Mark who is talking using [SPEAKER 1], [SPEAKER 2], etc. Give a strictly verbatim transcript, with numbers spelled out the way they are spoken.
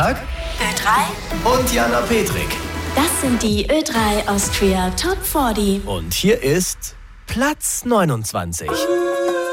[SPEAKER 1] Freitag.
[SPEAKER 2] Ö drei
[SPEAKER 1] Und Jana Petrik.
[SPEAKER 2] Das sind die Ö drei Austria Top vierzig.
[SPEAKER 1] Und hier ist Platz neunundzwanzig.